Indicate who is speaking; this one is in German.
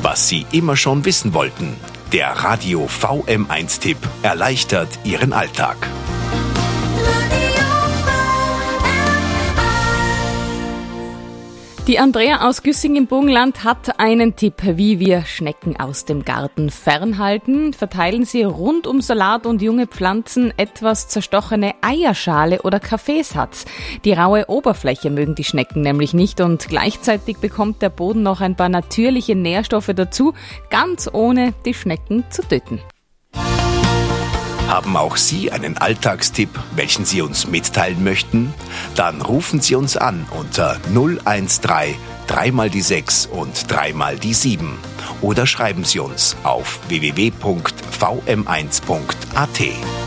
Speaker 1: Was Sie immer schon wissen wollten. Der Radio VM1-Tipp erleichtert Ihren Alltag.
Speaker 2: Die Andrea aus Güssing im Burgenland hat einen Tipp, wie wir Schnecken aus dem Garten fernhalten. Verteilen Sie rund um Salat und junge Pflanzen etwas zerstochene Eierschale oder Kaffeesatz. Die raue Oberfläche mögen die Schnecken nämlich nicht und gleichzeitig bekommt der Boden noch ein paar natürliche Nährstoffe dazu, ganz ohne die Schnecken zu töten.
Speaker 1: Haben auch Sie einen Alltagstipp, welchen Sie uns mitteilen möchten? Dann rufen Sie uns an unter 013 3 mal die 6 und 3 mal die 7 oder schreiben Sie uns auf www.vm1.at.